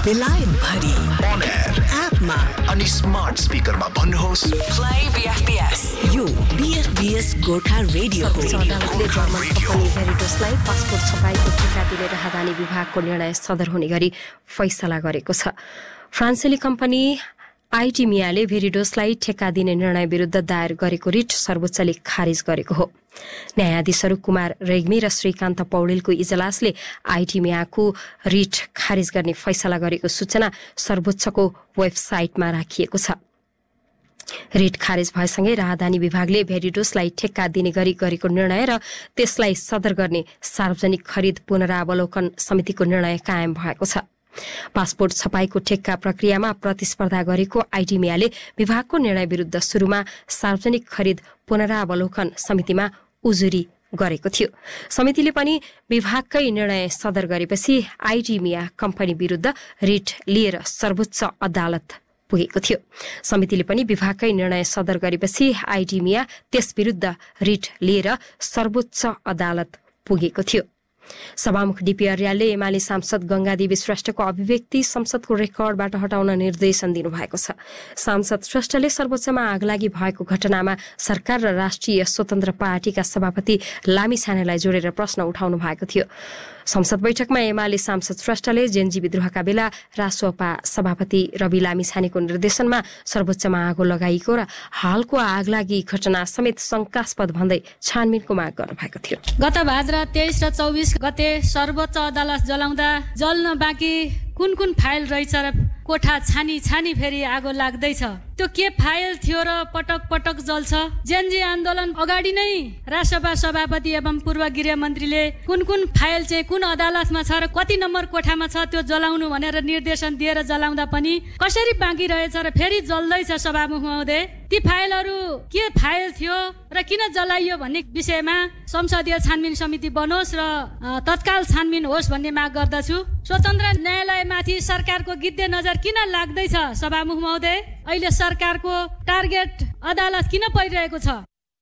बेलायत भरि on air एपमा अनि स्मार्ट स्पिकरमा भन्नुहोस् प्ले बीएफबीएस यो बीएफबीएस गोर्खा रेडियो हो। अदालतले जर्मन कम्पनी भेरिटोसलाई पासपोर्ट छपाईको ठेक्का दिने राहदानी विभागको निर्णय सदर हुने गरी फैसला गरेको छ। फ्रान्सेली कम्पनी आइटिमियाले भेरिडोसलाई ठेक्का दिने निर्णय विरुद्ध दायर गरेको रिट सर्वोच्चले खारिज गरेको हो। न्यायाधीशहरू कुमार रेग्मी र श्रीकान्त पौडेलको इजलासले आइटिमियाको रिट खारिज गर्ने फैसला गरेको सूचना सर्वोच्चको वेबसाइटमा राखिएको छ। रिट खारेज भएसँगै राहदानी विभागले भेरिडोसलाई ठेक्का दिने गरी गरेको निर्णय र त्यसलाई सदर गर्ने सार्वजनिक खरिद पुनरावलोकन समितिको निर्णय कायम भएको छ। पासपोर्ट छपाईको ठेक्का प्रक्रियामा प्रतिस्पर्धा गरेको आइटिमियाले विभागको निर्णय विरुद्ध सुरुमा सार्वजनिक खरिद पुनरावलोकन समितिमा उजुरी गरेको थियो। समितिले पनि विभागकै निर्णय सदर गरेपछि आइटिमिया कम्पनी विरुद्ध रिट लिएर सर्वोच्च अदालत पुगेको थियो। समितिले पनि विभागकै निर्णय सदर गरेपछि आइटिमिया त्यस विरुद्ध रिट लिएर सर्वोच्च अदालत पुगेको थियो। सभामुख डीपी अर्यालले एमाले सांसद गंगादेवी श्रेष्ठको अभिव्यक्ति संसदको रेकर्डबाट हटाउन निर्देशन दिनुभएको छ। सांसद श्रेष्ठले सर्वोच्चमा आगलागी भएको घटनामा सरकार र राष्ट्रिय स्वतन्त्र पार्टीका सभापति लामिछानेलाई जोडेर प्रश्न उठाउनु भएको थियो। संसद बैठकमा एमाले सांसद श्रेष्ठले जेनजी विद्रोहका बेला रासोपा सभापति रवि लामिछानेको निर्देशनमा सर्वोच्चमा आगो लगाइएको र हालको आगलागी घटना समेत शंकास्पद भन्दै छानबिनको माग गर्नुभएको थियो। गत भाद्र 23 र 24 गते सर्वोच्च अदालत जलाउँदा जल्न बाँकी कुन कुन फाइल रहेछ र कोठा छानी फेरि आगो लाग्दैछ। त्यो के फाइल थियो र पटक पटक जल्छ? जेनजी आन्दोलन अगाडि नै राष्ट्रसभा सभापति एवं पूर्व गृह मन्त्रीले कुन कुन फाइल चाहिँ कुन अदालतमा छ र कति नम्बर कोठामा छ त्यो जलाउनु भनेर निर्देशन दिएर जलाउँदा पनि कसरी बाँकी रहेछ र फेरि जल्दैछ। सभामुख महोदय, ती फाइलहरू के फाइल थियो र किन जलाइयो भन्ने विषयमा संसदीय छानबिन समिति बनोस् र तत्काल छानबिन होस् भन्ने माग गर्दछु। स्वतन्त्र न्यायालयमाथि सरकारको गिद्धे नजर किन लाग्दैछ? सभामुख महोदय, अहिले सरकारको टार्गेट अदालत किन परिरहेको छ?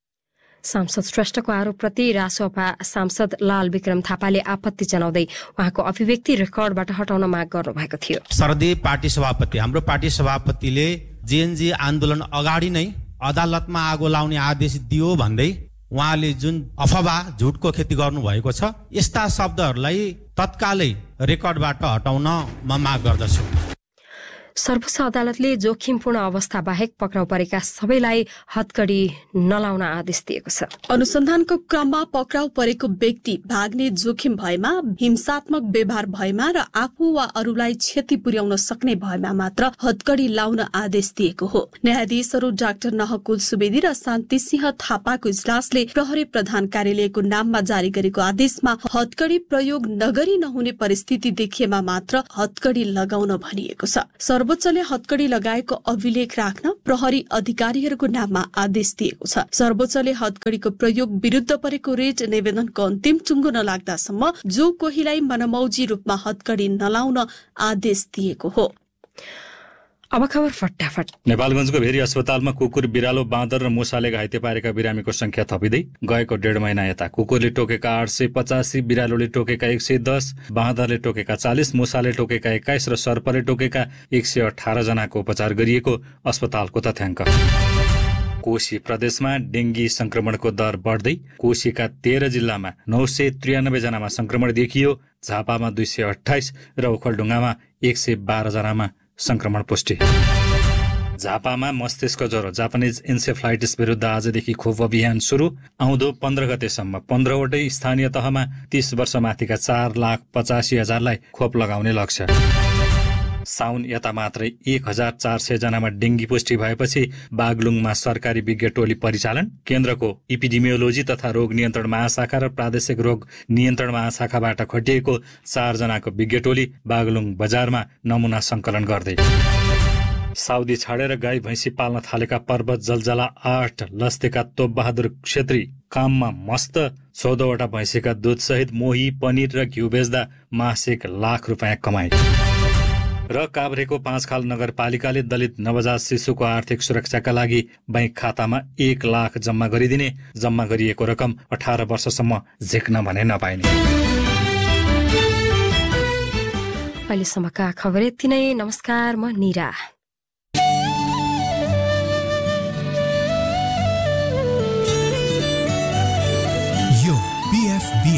सांसद श्रेष्ठको आरोपप्रति रासोपा सांसद लाल विक्रम थापाले आपत्ति जनाउँदै उहाँको अभिव्यक्ति रेकर्डबाट हटाउन माग गर्नुभएको थियो। सरदे पार्टी सभापति, हाम्रो पार्टी सभापतिले जेएनजी आन्दोलन अगाडि नै अदालतमा आगो लाउने आदेश दियो भन्दै उहाँले जुन अफवाह झुटको खेती गर्नुभएको छ, यस्ता शब्दहरूलाई तत्कालै रेकर्डबाट हटाउन म माग गर्दछु। सर्वोच्च अदालतले जोखिमपूर्ण अवस्था बाहेक पक्राउ परेका सबैलाई हतकडी नलाउन आदेश दिएको छ। अनुसन्धानको क्रममा पक्राउ परेको व्यक्ति भाग्ने जोखिम भएमा, हिंसात्मक व्यवहार भएमा र आफू वा अरूलाई क्षति पुर्याउन सक्ने भएमा मात्र हतकडी लाउन आदेश दिएको हो। न्यायाधीशहरू डाक्टर नहकुल सुवेदी र शान्ति सिंह थापाको इजलासले प्रहरी प्रधान कार्यालयको नाममा जारी गरेको आदेशमा हतकडी प्रयोग नगरी नहुने परिस्थिति देखिएमा मात्र हतकडी लगाउन भनिएको छ। सर्वोच्चले हतकडी लगाएको अभिलेख राख्न प्रहरी अधिकारीहरूको नाममा आदेश दिएको छ। सर्वोच्चले हतकडीको प्रयोग विरुद्ध परेको रेट निवेदनको अन्तिम टुङ्गो नलाग्दासम्म जो कोहीलाई मनमौजी रूपमा हतकडी नलाउन आदेश दिएको हो। अब खबर फटाफट। नेपालगञ्जको भेरी अस्पतालमा कुकुर, बिरालो, बाँदर र मुसाले घाइते पारेका बिरामीको संख्या थपिँदै गएको 1.5 महिना यता कुकुरले टोकेका 885, बिरालोले टोकेका 110, बाँदरले टोकेका 40, मुसाले टोकेका 21 र सर्पले टोकेका 118 जनाको उपचार गरिएको अस्पतालको तथ्याङ्क। कोशी प्रदेशमा डेंगी संक्रमणको दर बढ्दै कोशीका 13 जिल्लामा 993 जनामा संक्रमण देखियो। झापामा 228 र ओखलढुङ्गामा 112 जनामा संक्रमण पुष्टि। झापामा मस्तिष्क ज्वरो जापानिज इन्सेफ्लाइटिस विरुद्ध आजदेखि खोप अभियान सुरु। आउँदो 15 गतेसम्म 15 वटै स्थानीय तहमा 30 वर्ष माथिका 4,85,000लाई खोप लगाउने लक्ष्य। साउन यता मात्रै 1,400 जनामा डेंगी पुष्टि भएपछि बागलुङमा सरकारी विज्ञ टोली परिचालन। केन्द्रको इपिडेमियोलोजी तथा रोग नियन्त्रण महाशाखा र प्रादेशिक रोग नियन्त्रण महाशाखाबाट खटिएको 4 जनाको विज्ञ टोली बागलुङ बजारमा नमुना संकलन गर्दै। साउदी छाडेर गाई भैँसी पाल्न थालेका पर्वत जलजला 8 लस्तेका तोप बहादुर क्षेत्री काममा मस्त। 14 वटा भैँसीका दुधसहित मोही, पनिर र घिउ बेच्दा मासिक ₹1,00,000 कमाए। र काभ्रेको 5 खाल नगरपालिकाले दलित नवजात शिशुको आर्थिक सुरक्षाका लागि बैंक खातामा 1 लाख जम्मा गरिदिने। जम्मा गरिएको रकम 18 वर्षसम्म झिक्न भने नपाइने। अहिलेसम्मका खबर यति नै। नमस्कार, म निरा। यो BFBS